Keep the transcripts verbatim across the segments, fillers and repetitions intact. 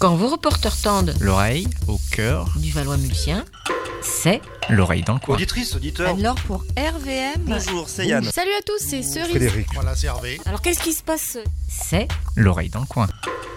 Quand vos reporters tendent l'oreille au cœur du Valois-Mulsien, c'est l'oreille dans le coin. Auditrice, auditeur. Alors pour R V M. Bonjour, c'est Yann. Salut à tous, c'est Cerise. Frédéric. Voilà, c'est Hervé. Alors qu'est-ce qui se passe? C'est L'oreille dans le coin.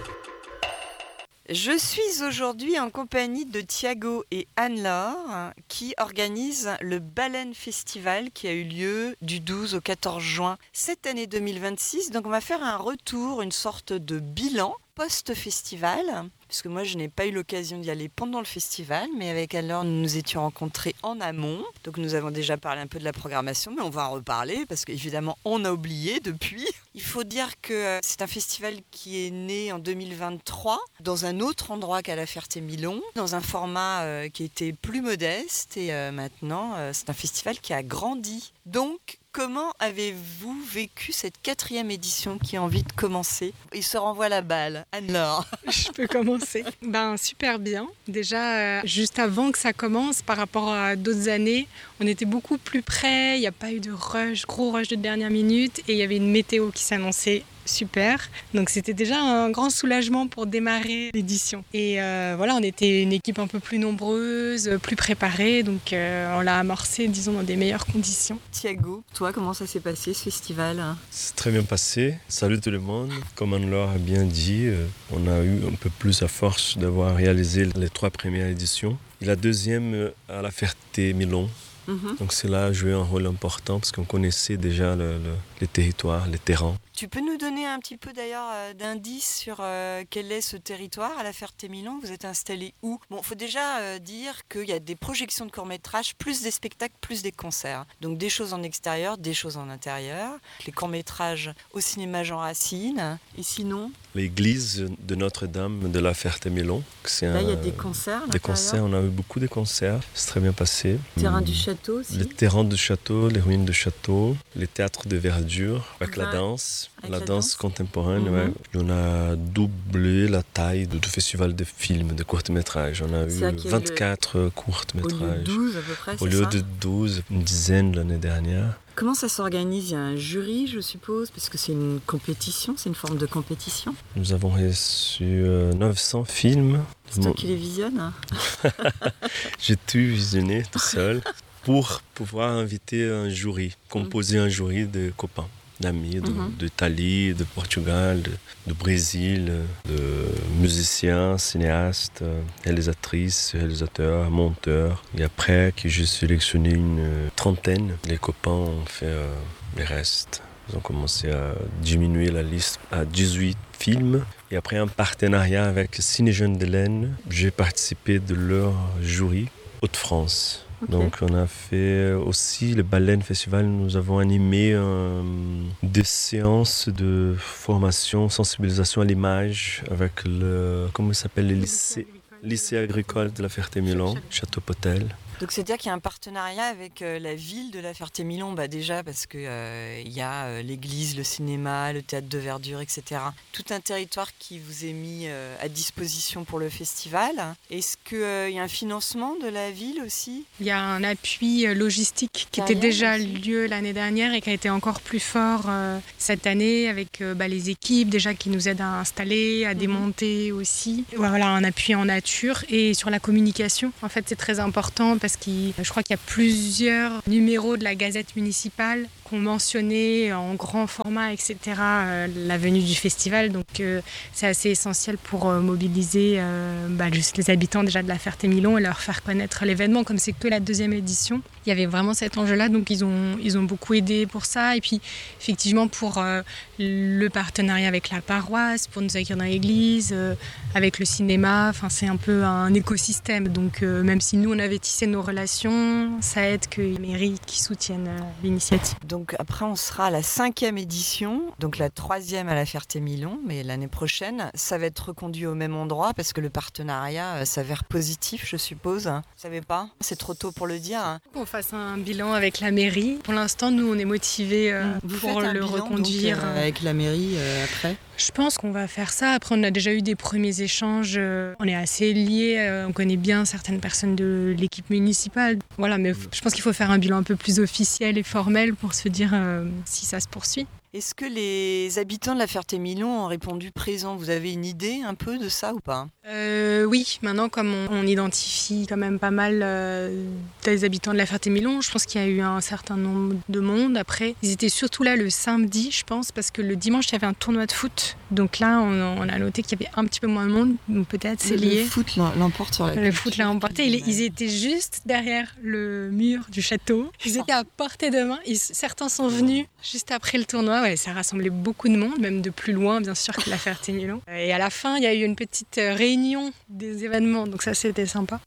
Je suis aujourd'hui en compagnie de Thiago et Anne-Laure qui organisent le Baleine Festival qui a eu lieu du douze au quatorze juin cette année deux mille vingt-six. Donc on va faire un retour, une sorte de bilan post-festival, puisque moi je n'ai pas eu l'occasion d'y aller pendant le festival, mais avec Anne-Laure nous nous étions rencontrés en amont. Donc nous avons déjà parlé un peu de la programmation, mais on va en reparler parce qu'évidemment on a oublié depuis. Il faut dire que c'est un festival qui est né en deux mille vingt-trois dans un autre endroit qu'à la Ferté-Milon, dans un format euh, qui était plus modeste et euh, maintenant euh, c'est un festival qui a grandi. Donc comment avez-vous vécu cette quatrième édition qui a envie de commencer? Il se renvoie la balle. Anne-Laure. Je peux commencer. Ben super bien. Déjà, euh, juste avant que ça commence, par rapport à d'autres années, on était beaucoup plus près. Il n'y a pas eu de rush, gros rush de dernière minute, et il y avait une météo qui s'annonçait super. Donc c'était déjà un grand soulagement pour démarrer l'édition. Et euh, voilà, on était une équipe un peu plus nombreuse, plus préparée, donc euh, on l'a amorcé, disons, dans des meilleures conditions. Thiago, toi, comment ça s'est passé ce festival? C'est très bien passé. Salut tout le monde. Comme Anne-Laure a bien dit, euh, on a eu un peu plus à force d'avoir réalisé les trois premières éditions. Et la deuxième euh, à la Ferté-Milon. Mm-hmm. Donc cela a joué un rôle important parce qu'on connaissait déjà le, le, les territoires, les terrains. Tu peux nous donner un petit peu d'ailleurs euh, d'indices sur euh, quel est ce territoire à la Ferté-Milon? Vous êtes installé où? Bon, il faut déjà euh, dire qu'il y a des projections de courts-métrages, plus des spectacles, plus des concerts. Donc des choses en extérieur, des choses en intérieur. Les courts-métrages au cinéma Jean Racine. Et sinon? L'église de Notre-Dame de la Ferté-Milon. Là, un, il y a des concerts. Des concerts, on a eu beaucoup de concerts. C'est très bien passé. Le terrain du château aussi. Le terrain du château, les ruines du château, les théâtres de verdure, avec ah, la danse. Avec la, la danse, danse contemporaine, mm-hmm. ouais. On a doublé la taille du festival de films, de courts-métrages. On a eu vingt-quatre le... courts-métrages. Au lieu de douze à peu près, c'est Au lieu ça de douze, une dizaine l'année dernière. Comment ça s'organise? Il y a un jury, je suppose, parce que c'est une compétition, c'est une forme de compétition. Nous avons reçu euh, neuf cents films. C'est toi qui les visionnes? J'ai tout visionné tout seul pour pouvoir inviter un jury, composer un jury de copains. D'amis mm-hmm. d'Italie, de Portugal, de, de Brésil, de musiciens, cinéastes, réalisatrices, réalisateurs, monteurs. Et après que j'ai sélectionné une trentaine, les copains ont fait euh, les restes. Ils ont commencé à diminuer la liste à dix-huit films. Et après un partenariat avec Ciné Jeunes de l'Aisne, j'ai participé de leur jury Hauts-de-France. Okay. Donc on a fait aussi le Baleine Festival, nous avons animé euh, des séances de formation, sensibilisation à l'image avec le, comment il s'appelle, le lycée, lycée agricole de la Ferté-Milon, Château-Potel. Donc c'est-à-dire qu'il y a un partenariat avec euh, la ville de la Ferté-Milon, bah déjà parce qu'il euh, y a euh, l'église, le cinéma, le théâtre de verdure, et cetera. Tout un territoire qui vous est mis euh, à disposition pour le festival. Est-ce qu'il euh, y a un financement de la ville aussi? Il y a un appui logistique qui était déjà lieu l'année dernière et qui a été encore plus fort euh, cette année avec euh, bah, les équipes déjà qui nous aident à installer, à démonter mmh. aussi. Voilà, un appui en nature et sur la communication. En fait, c'est très important parce Parce que je crois qu'il y a plusieurs numéros de la Gazette municipale qui ont mentionné en grand format, et cetera, euh, la venue du festival. Donc euh, c'est assez essentiel pour euh, mobiliser euh, bah, juste les habitants déjà de la Ferté-Milon et leur faire connaître l'événement. Comme c'est que la deuxième édition, il y avait vraiment cet enjeu-là. Donc ils ont, ils ont beaucoup aidé pour ça. Et puis effectivement pour euh, le partenariat avec la paroisse, pour nous accueillir dans l'église, euh, avec le cinéma. Enfin, c'est un peu un écosystème. Donc euh, même si nous on avait tissé nos relations, ça aide que les mairies qui soutiennent euh, l'initiative. Donc après on sera à la cinquième édition, donc la troisième à la Ferté-Milon, mais l'année prochaine ça va être reconduit au même endroit parce que le partenariat euh, s'avère positif, je suppose. Vous savez pas? C'est trop tôt pour le dire. Hein. On fasse un bilan avec la mairie. Pour l'instant nous on est motivés euh, Vous pour faites un le bilan, reconduire donc, euh, avec la mairie euh, après. Je pense qu'on va faire ça. Après, on a déjà eu des premiers échanges. On est assez liés. On connaît bien certaines personnes de l'équipe municipale. Voilà, mais je pense qu'il faut faire un bilan un peu plus officiel et formel pour se dire euh, si ça se poursuit. Est-ce que les habitants de la Ferté-Milon ont répondu présent? Vous avez une idée un peu de ça ou pas? Euh, oui, maintenant comme on, on identifie quand même pas mal euh, des habitants de la Ferté-Milon, je pense qu'il y a eu un certain nombre de monde. Après, ils étaient surtout là le samedi, je pense, parce que le dimanche, il y avait un tournoi de foot. Donc là, on, on a noté qu'il y avait un petit peu moins de monde, donc peut-être c'est lié. Le foot l'emporte sur la Le culture. foot l'a emporté. Ils, ils étaient juste derrière le mur du château. Ils étaient à portée de main. Ils, certains sont venus juste après le tournoi. Ouais, ça rassemblait beaucoup de monde, même de plus loin, bien sûr, que la Ferté-Milon. Et à la fin, il y a eu une petite réunion des événements. Donc ça, c'était sympa.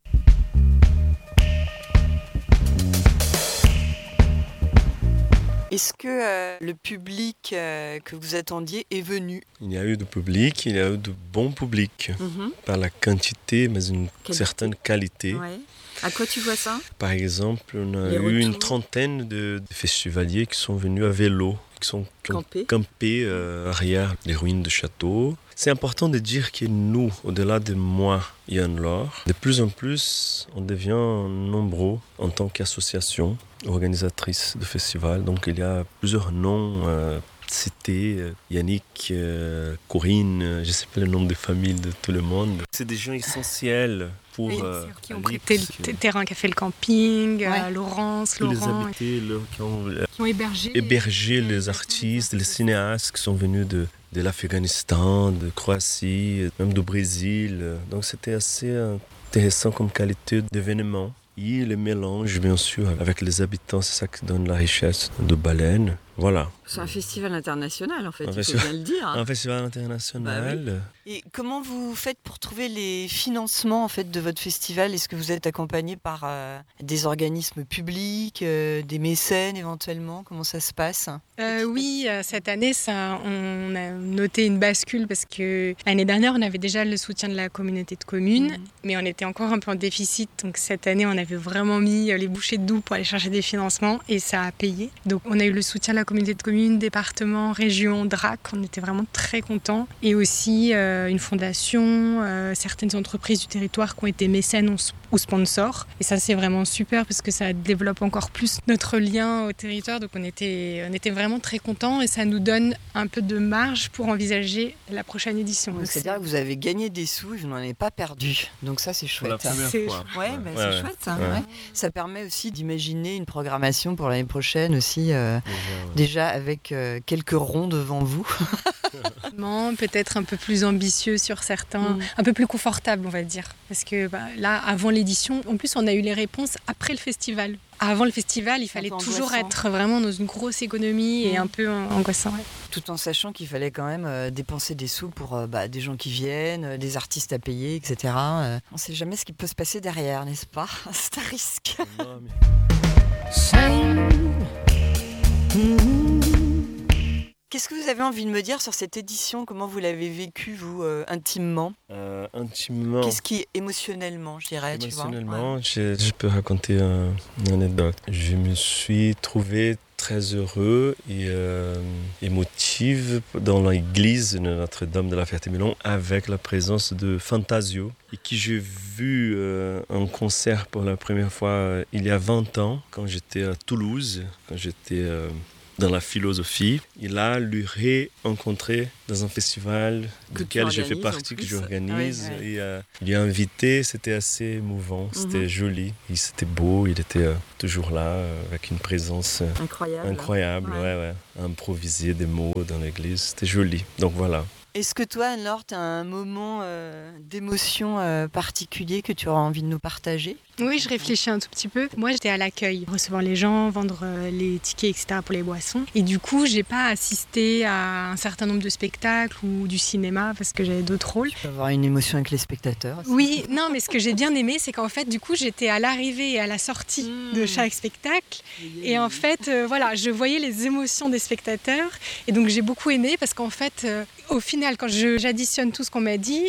Est-ce que euh, le public euh, que vous attendiez est venu? Il y a eu du public, il y a eu de bons publics. Mmh. Pas la quantité, mais une Qualité. certaine qualité. Ouais. À quoi tu vois ça? Par exemple, on a Les eu retours. une trentaine de, de festivaliers qui sont venus à vélo, qui sont qui ont Campé. campé euh, arrière les ruines du château. C'est important de dire que nous, au-delà de moi et Anne-Laure, de plus en plus, on devient nombreux en tant qu'association organisatrice de festivals. Donc il y a plusieurs noms euh, cités, euh, Yannick, euh, Corinne, euh, je ne sais pas le nom de famille de tout le monde. C'est des gens essentiels pour Et euh, qui ont Alix, prêté le t- terrain qu'a fait le camping, Ouais. euh, Laurence, tous les Laurent, habités, là, qui ont euh, qui ont hébergé, hébergé les artistes, les cinéastes qui sont venus de, de l'Afghanistan, de Croatie, même du Brésil. Donc c'était assez intéressant comme qualité d'événement. Et le mélange, bien sûr, avec les habitants, c'est ça qui donne la richesse de Baleine. Voilà. C'est un festival international en fait, Un il faut festival- bien le dire. Un festival international. Et comment vous faites pour trouver les financements en fait de votre festival? Est-ce que vous êtes accompagné par euh, des organismes publics, euh, des mécènes éventuellement? Comment ça se passe? Euh, oui, euh, cette année, ça, on a noté une bascule parce que l'année dernière, on avait déjà le soutien de la communauté de communes, Mhm. mais on était encore un peu en déficit. Donc cette année, on avait vraiment mis les bouchées doubles pour aller chercher des financements et ça a payé. Donc on a eu le soutien de la communauté de communes, département, région, D R A C. On était vraiment très contents. Et aussi euh, une fondation, euh, certaines entreprises du territoire qui ont été mécènes ou, ou sponsors. Et ça, c'est vraiment super parce que ça développe encore plus notre lien au territoire. Donc on était, on était vraiment très contents et ça nous donne un peu de marge pour envisager la prochaine édition. Donc, c'est-à-dire que vous avez gagné des sous et vous n'en avez pas perdu. Donc ça c'est Pour la chouette. première C'est- fois. Ouais, bah, Ouais, c'est ouais. chouette ça. Ouais. Ouais. Ça permet aussi d'imaginer une programmation pour l'année prochaine aussi, euh, Déjà, ouais. déjà avec euh, quelques ronds devant vous. Peut-être un peu plus ambitieux sur certains, Mm. un peu plus confortable, on va dire. Parce que bah, là, avant l'édition, en plus, on a eu les réponses après le festival. Avant le festival, il fallait peu toujours angoissant. être vraiment dans une grosse économie et Mm. un peu euh, angoissant. Ouais. Tout en sachant qu'il fallait quand même euh, dépenser des sous pour euh, bah, des gens qui viennent, euh, des artistes à payer, et cetera. Euh, on ne sait jamais ce qui peut se passer derrière, n'est-ce pas? C'est un risque. Non, mais- Qu'est-ce que vous avez envie de me dire sur cette édition? Comment vous l'avez vécue, vous, euh, intimement? Euh, intimement. Qu'est-ce qui, émotionnellement, je dirais, tu vois? Émotionnellement, je, je peux raconter un- une anecdote. Je me suis trouvé très heureux et euh, émotif dans l'église de Notre-Dame de la Ferté-Milon avec la présence de Fantasio et qui j'ai vu euh, en concert pour la première fois euh, il y a vingt ans quand j'étais à Toulouse, quand j'étais euh, dans la philosophie. Et là, lui rencontré dans un festival Que tu duquel je fais organises, en partie, que plus. j'organise. Ouais, ouais. Et euh, il est invité, c'était assez émouvant, c'était Mhm. joli. Il c'était beau, il était euh, toujours là, euh, avec une présence euh, Incroyable. incroyable, Ouais. ouais, ouais. Improviser des mots dans l'église, c'était joli. Donc voilà. Est-ce que toi, Anne-Laure, tu as un moment euh, d'émotion euh, particulier que tu auras envie de nous partager? Oui, je réfléchis un tout petit peu. Moi, j'étais à l'accueil, recevoir les gens, vendre euh, les tickets, et cetera pour les boissons. Et du coup, j'ai pas assisté à un certain nombre de spectacles ou du cinéma parce que j'avais d'autres rôles. Tu peux avoir une émotion avec les spectateurs aussi. Oui, non, mais ce que j'ai bien aimé, c'est qu'en fait, du coup, j'étais à l'arrivée et à la sortie de Mmh. chaque spectacle. Et en fait, euh, voilà, je voyais les émotions des spectateurs. Et donc, j'ai beaucoup aimé parce qu'en fait, euh, au final, quand je- j'additionne tout ce qu'on m'a dit,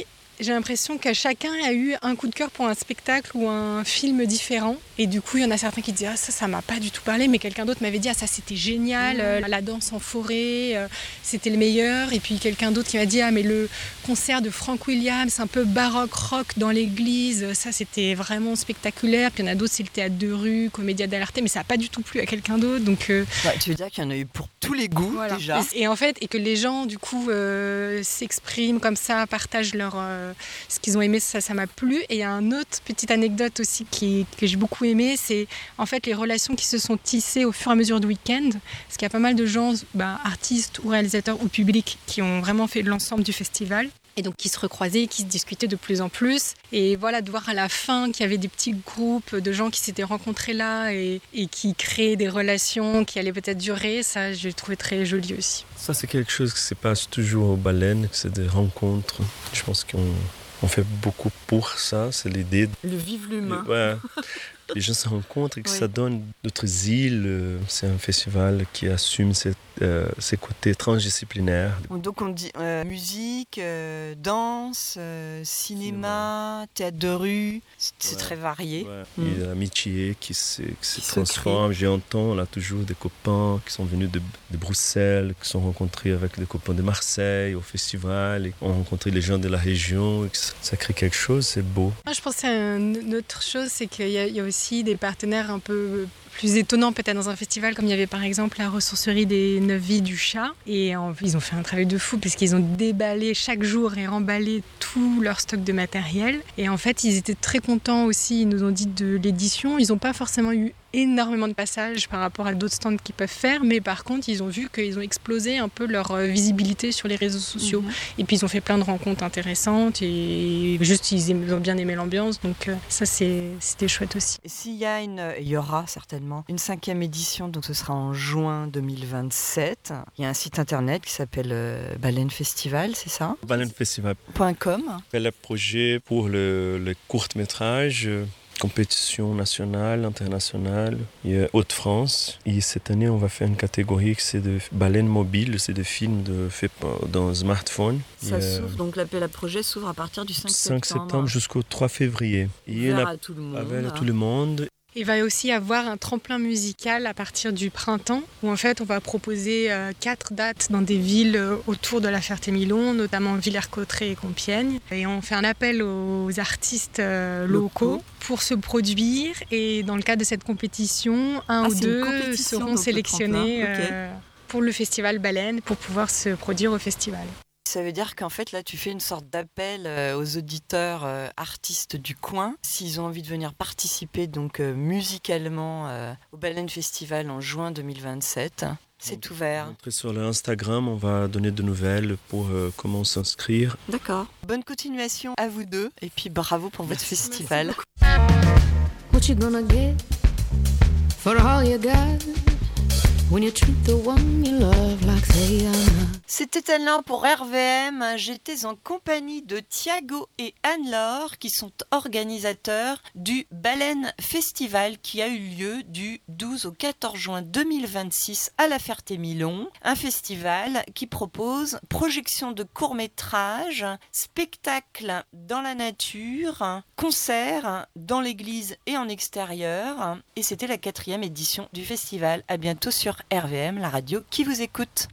J'ai l'impression que chacun a eu un coup de cœur pour un spectacle ou un film différent. Et du coup, il y en a certains qui disaient ah, ça, ça m'a pas du tout parlé, mais quelqu'un d'autre m'avait dit ah, ça, c'était génial, euh, la danse en forêt, euh, c'était le meilleur. Et puis quelqu'un d'autre qui m'a dit ah, mais le concert de Frank Williams, un peu baroque rock dans l'église, ça, c'était vraiment spectaculaire. Puis il y en a d'autres, c'est le théâtre de rue, Commedia dell'arte, mais ça n'a pas du tout plu à quelqu'un d'autre. Donc, euh... ouais, tu veux dire qu'il y en a eu pour tous les goûts voilà. déjà. Et, et en fait, et que les gens, du coup, euh, s'expriment comme ça, partagent leur, euh, ce qu'ils ont aimé, ça, ça m'a plu. Et il y a une autre petite anecdote aussi qui, que j'ai beaucoup aimée, c'est en fait les relations qui se sont tissées au fur et à mesure du week-end. Parce qu'il y a pas mal de gens, bah, artistes ou réalisateurs ou publics, qui ont vraiment fait l'ensemble du festival. Et donc qui se recroisaient, qui se discutaient de plus en plus. Et voilà, de voir à la fin qu'il y avait des petits groupes de gens qui s'étaient rencontrés là et, et qui créaient des relations qui allaient peut-être durer, ça, j'ai trouvé très joli aussi. Ça, c'est quelque chose qui se passe toujours aux baleines, c'est des rencontres. Je pense qu'on on fait beaucoup pour ça, c'est l'idée. Le vive l'humain. Ouais. Les gens se rencontrent et que oui. ça donne d'autres îles. C'est un festival qui assume ses, euh, ses côtés transdisciplinaires. Donc on dit euh, musique, euh, danse, euh, cinéma, cinéma, théâtre de rue, c'est, c'est ouais. très varié. Ouais. Mm. Il y a l'amitié qui se, qui se qui transforme. J'entends, on a toujours des copains qui sont venus de, de Bruxelles, qui sont rencontrés avec des copains de Marseille au festival, et ont rencontré les gens de la région. Et ça, ça crée quelque chose, c'est beau. Moi, je pense qu'une autre chose, c'est qu'il y a, il y a aussi aussi des partenaires un peu plus étonnants peut-être dans un festival, comme il y avait par exemple la ressourcerie des Neuf Vies du Chat. Et en, ils ont fait un travail de fou puisqu'ils ont déballé chaque jour et remballé tout leur stock de matériel. Et en fait, ils étaient très contents aussi, ils nous ont dit de l'édition. Ils n'ont pas forcément eu énormément de passages par rapport à d'autres stands qu'ils peuvent faire, mais par contre, ils ont vu qu'ils ont explosé un peu leur visibilité sur les réseaux sociaux. Mmh. Et puis, ils ont fait plein de rencontres intéressantes et juste, ils ont bien aimé l'ambiance. Donc, ça, c'est, c'était chouette aussi. Et s'il y a une, il y aura certainement une cinquième édition, donc ce sera en juin deux mille vingt-sept. Il y a un site internet qui s'appelle euh, Baleine Festival, c'est ça ? baleine festival point com. C'est le projet pour le, le court-métrage. Compétition nationale, internationale, il y a Hauts-de-France. Et cette année, on va faire une catégorie qui c'est de baleines mobiles, c'est des films de, faits dans un smartphone. Ça s'ouvre, donc l'appel à projet s'ouvre à partir du cinq septembre. cinq septembre jusqu'au trois février. Ouvert à tout le monde. Ouvert à tout le monde. Il va aussi avoir un tremplin musical à partir du printemps où en fait on va proposer euh, quatre dates dans des villes euh, autour de la Ferté-Milon, notamment Villers-Cotterêts et Compiègne. Et on fait un appel aux artistes euh, locaux, locaux pour se produire et dans le cadre de cette compétition, un ah, ou deux seront sélectionnés okay. euh, pour le festival Baleine pour pouvoir se produire au festival. Ça veut dire qu'en fait, là, tu fais une sorte d'appel aux auditeurs euh, artistes du coin. S'ils ont envie de venir participer donc, euh, musicalement euh, au Baleine Festival en juin deux mille vingt-sept, c'est donc, ouvert. Sur l'Instagram, on va donner de nouvelles pour euh, comment s'inscrire. D'accord. Bonne continuation à vous deux et puis bravo pour votre merci, festival. What you gonna get for all you got? When you treat the one you love like they are not. C'était Anne-Laure pour R V M. J'étais en compagnie de Thiago et Anne-Laure qui sont organisateurs du Baleine Festival qui a eu lieu du douze au quatorze juin deux mille vingt-six à la Ferté-Milon. Un festival qui propose projection de courts-métrages, spectacles dans la nature, concerts dans l'église et en extérieur. Et c'était la quatrième édition du festival. À bientôt sur R V M, la radio qui vous écoute.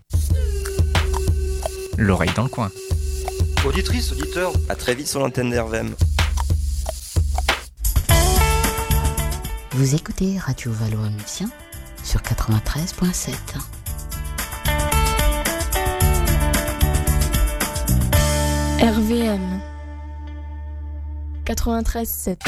L'oreille dans le coin. Auditrice, auditeur, à très vite sur l'antenne d'R V M. Vous écoutez Radio Valois-Mulsien sur quatre-vingt-treize virgule sept. R V M quatre-vingt-treize virgule sept.